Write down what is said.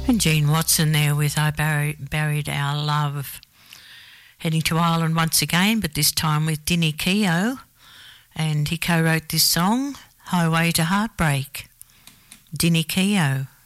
And Gene Watson there with Buried Our Love. Heading to Ireland once again, but this time with Dinny Keogh. And he co-wrote this song, Highway to Heartbreak. Dinny Keogh.